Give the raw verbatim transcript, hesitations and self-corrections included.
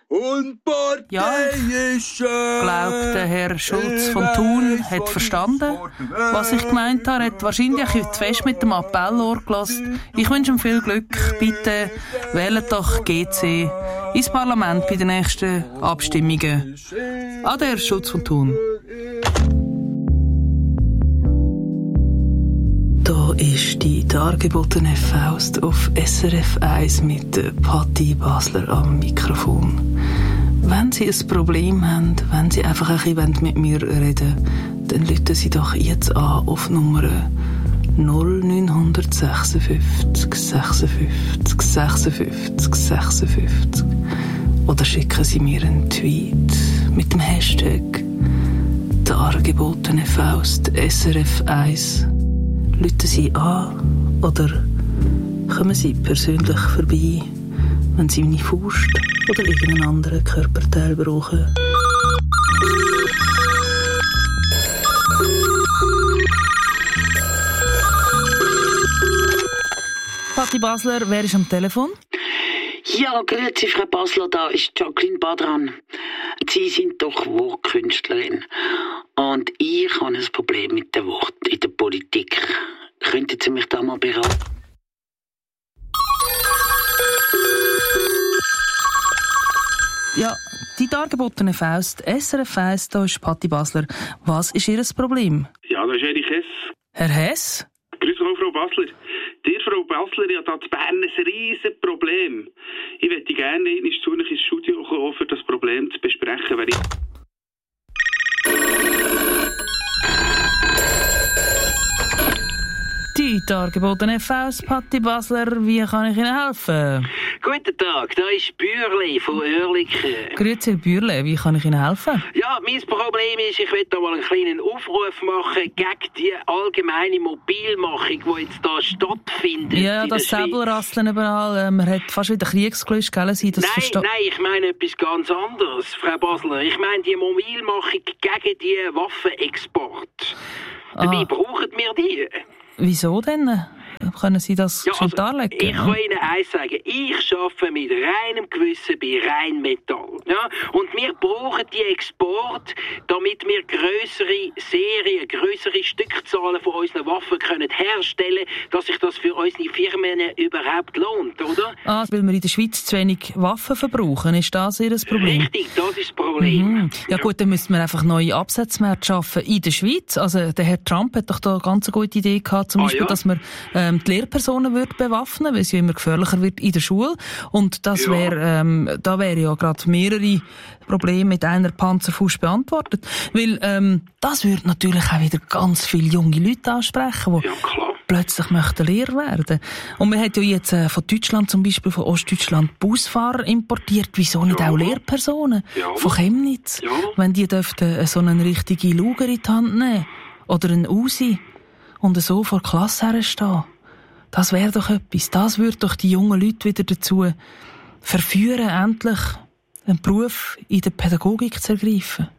Und Partei ja, ist schön. Ich glaube, der Herr Schulz von Thun hat verstanden, was ich gemeint habe. Er hat wahrscheinlich heute fest mit dem Appellohr gelassen. Ich wünsche ihm viel Glück. Bitte wählt doch G C ins Parlament bei den nächsten Abstimmungen. Ade, Herr Schulz von Thun. Da ist die dargebotene Faust auf S R F eins mit Patti Basler am Mikrofon. Wenn Sie ein Problem haben, wenn Sie einfach ein bisschen mit mir reden wollen, dann rufen Sie doch jetzt an auf Nummer null neun sechsundfünfzig sechsundfünfzig sechsundfünfzig sechsundfünfzig oder schicken Sie mir einen Tweet mit dem Hashtag dargebotene Faust S R F eins. Rufen Sie an oder kommen Sie persönlich vorbei, wenn Sie meine Faust oder irgendeinen anderen Körperteil brauchen. Patti Basler, wer ist am Telefon? Ja, grüezi, Frau Basler, da ist Jacqueline Badran. Sie sind doch Wortkünstlerin. Und ich habe ein Problem mit dem Wort in der Politik. Könnten Sie mich da mal beraten? Ja, die dargebotene Faust, S R F eins, da ist Patti Basler. Was ist Ihr Problem? Ja, da ist Erich Hess. Herr Hess? Grüß Gott, Frau Basler. Dir, Frau Basler, ja, da in Bern ein riesen Problem. Ich möchte gerne einmal zu euch ins Studio kommen, um das Problem zu besprechen, weil ich... Die dargebotene Faust, Patti Basler, wie kann ich Ihnen helfen? Guten Tag, da ist Bürli von Oerlikon. Grüezi, Herr Bürle, wie kann ich Ihnen helfen? Ja, mein Problem ist, ich will da mal einen kleinen Aufruf machen gegen die allgemeine Mobilmachung, die jetzt da stattfindet. Ja, das Säbelrasseln überall. Man hat fast wieder Kriegsgelüste, gell? Sie das nein, versteht. nein, ich meine etwas ganz anderes, Frau Basler. Ich meine die Mobilmachung gegen die Waffenexport. Dabei Ah. brauchen wir die. Wieso denn? Können Sie das Ja, schon also, darlegen? ich kann Ihnen eins sagen, ich arbeite mit reinem Gewissen bei Rheinmetall. Ja? Und wir brauchen die Export, damit wir grössere Serien, grössere Stückzahlen von unseren Waffen können herstellen, dass sich das für unsere Firmen überhaupt lohnt, oder? Ah, weil wir in der Schweiz zu wenig Waffen verbrauchen, ist das Ihr Problem? Richtig, das ist das Problem. Mhm. Ja gut, dann müssten wir einfach neue Absatzmärkte schaffen in der Schweiz. Also der Herr Trump hat doch da eine ganz gute Idee gehabt, zum Ah, Beispiel, ja? dass man ähm, die Lehrpersonen wird bewaffnen, weil es ja immer gefährlicher wird in der Schule. Und das Ja. wäre, ähm, da wäre ja gerade mehrere Probleme mit einer Panzerfaust beantwortet. Weil ähm, das würde natürlich auch wieder ganz viele junge Leute ansprechen, die Ja, klar. plötzlich möchten Lehrer werden. Und man hat ja jetzt äh, von Deutschland, zum Beispiel von Ostdeutschland, Busfahrer importiert. Wieso nicht Ja. auch Lehrpersonen? Ja. Von Chemnitz. Ja. Wenn die dürften äh, so einen richtigen Luger in die Hand nehmen. Oder einen Uzi. Und so vor der Klasse herstehen. Das wäre doch etwas. Das würde doch die jungen Leute wieder dazu verführen, endlich einen Beruf in der Pädagogik zu ergreifen.